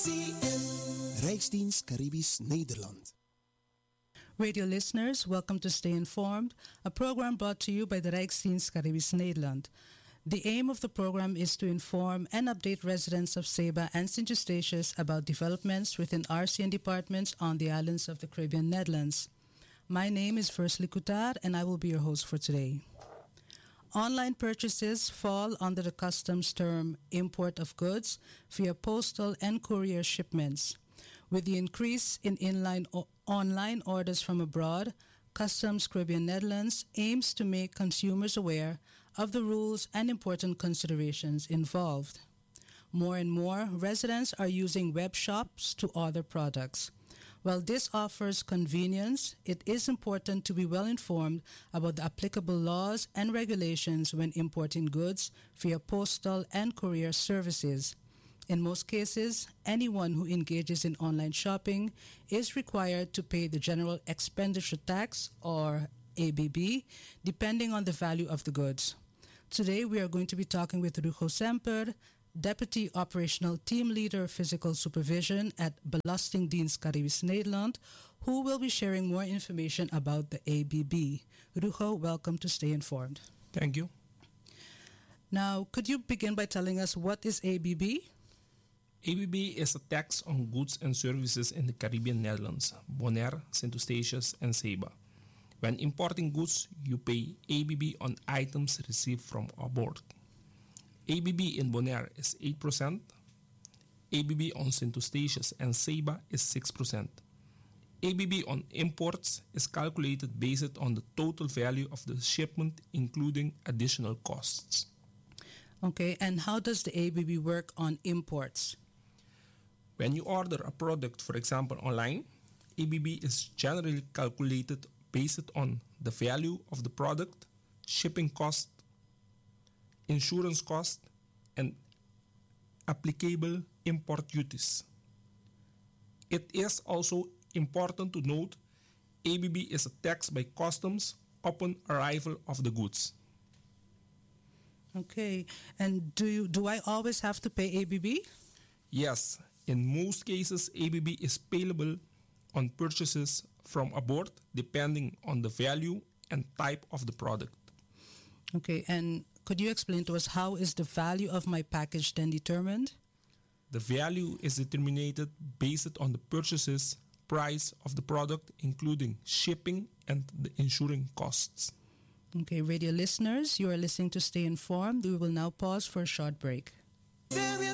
Rijksdienst Caribisch Nederland. Radio listeners, welcome to Stay Informed, a program brought to you by the Rijksdienst Caribisch Nederland. The aim of the program is to inform and update residents of Ceiba and St. Eustatius about developments within RCN departments on the islands of the Caribbean Netherlands. My name is Versely Coutar and I will be your host for today. Online purchases fall under the customs term import of goods via postal and courier shipments. With the increase in online orders from abroad, Customs Caribbean Netherlands aims to make consumers aware of the rules and important considerations involved. More and more residents are using web shops to order products. While this offers convenience, it is important to be well informed about the applicable laws and regulations when importing goods via postal and courier services. In most cases, anyone who engages in online shopping is required to pay the General Expenditure Tax, or ABB, depending on the value of the goods. Today, we are going to be talking with Rugo Semper, Deputy Operational Team Leader Physical Supervision at Belastingdienst Caribisch Nederland, who will be sharing more information about the ABB. Rugo, welcome to Stay Informed. Thank you. Now, could you begin by telling us what is ABB? ABB is a tax on goods and services in the Caribbean Netherlands, Bonaire, St. Eustatius, and Ceiba. When importing goods, you pay ABB on items received from abroad. ABB in Bonaire is 8%. ABB on St. Eustatius and Ceiba is 6%. ABB on imports is calculated based on the total value of the shipment, including additional costs. Okay, and how does the ABB work on imports? When you order a product, for example, online, ABB is generally calculated based on the value of the product, shipping cost, insurance cost, and applicable import duties. It is also important to note ABB is a tax by customs upon arrival of the goods. Okay, and do I always have to pay ABB? Yes, in most cases ABB is payable on purchases from abroad depending on the value and type of the product. Okay, and could you explain to us how is the value of my package then determined? The value is determined based on the purchases price of the product, including shipping and the insuring costs. Okay, radio listeners, you are listening to Stay Informed. We will now pause for a short break.